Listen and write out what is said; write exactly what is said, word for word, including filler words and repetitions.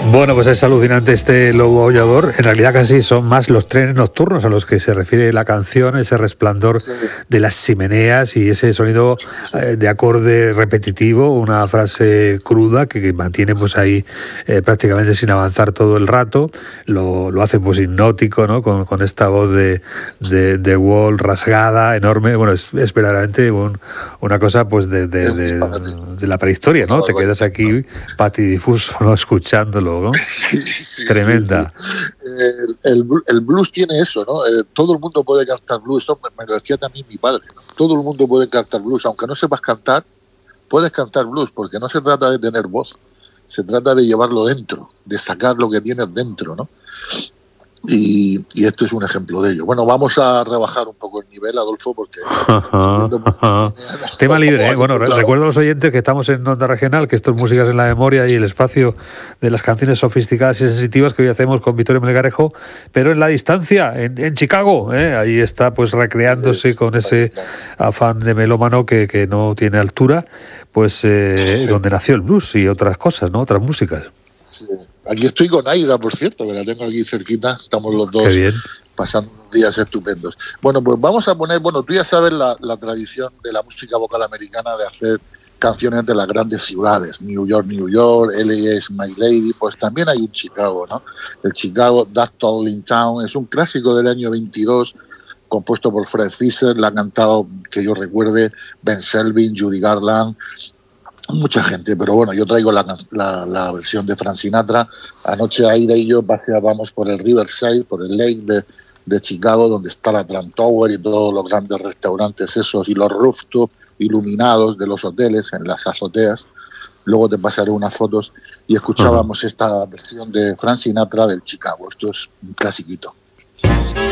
Bueno, pues es alucinante este lobo aullador. En realidad casi son más los trenes nocturnos a los que se refiere la canción, ese resplandor sí. de las chimeneas y ese sonido eh, de acorde repetitivo, una frase cruda que, que mantiene pues ahí eh, prácticamente sin avanzar todo el rato. Lo, lo hace pues hipnótico, ¿no? Con, con esta voz de, de, de Wall rasgada, enorme. Bueno, es, es verdaderamente un, una cosa pues de, de, de, de la prehistoria, ¿no? Te quedas aquí patidifuso, ¿no? Escuchándolo. ¿No? Sí, sí, Tremenda. Sí, sí. El, el, el blues tiene eso, ¿no? Eh, todo el mundo puede cantar blues. Esto me, me lo decía también mi padre, ¿no? Todo el mundo puede cantar blues. Aunque no sepas cantar, puedes cantar blues, porque no se trata de tener voz, se trata de llevarlo dentro, de sacar lo que tienes dentro, ¿no? Y, y esto es un ejemplo de ello. Bueno, vamos a rebajar un poco el nivel, Adolfo, porque... Tema libre, ¿eh? Bueno, claro. Recuerdo a los oyentes que estamos en Onda Regional, que esto es Músicas en la Memoria y el espacio de las canciones sofisticadas y sensitivas que hoy hacemos con Vittorio Melgarejo, pero en la distancia, en, en Chicago, ¿eh? Ahí está pues recreándose sí, con ese afán de melómano que, que no tiene altura, pues eh, sí. donde nació el blues y otras cosas, ¿no? Otras músicas. Sí. Aquí estoy con Aida, por cierto, que la tengo aquí cerquita, estamos los dos pasando unos días estupendos. Bueno, pues vamos a poner, bueno, tú ya sabes la, la tradición de la música vocal americana de hacer canciones de las grandes ciudades, New York, New York, L A es My Lady, pues también hay un Chicago, ¿no? El Chicago, That Tall in Town, es un clásico del año veintidós, compuesto por Fred Fisher, la ha cantado, que yo recuerde, Ben Selvin, Judy Garland, mucha gente, pero bueno, yo traigo la, la, la versión de Frank Sinatra. Anoche Aida y yo paseábamos por el Riverside, por el Lake de, de Chicago, donde está la Trump Tower y todos los grandes restaurantes esos y los rooftops iluminados de los hoteles en las azoteas. Luego te pasaré unas fotos y escuchábamos uh-huh. esta versión de Frank Sinatra del Chicago. Esto es un clasiquito.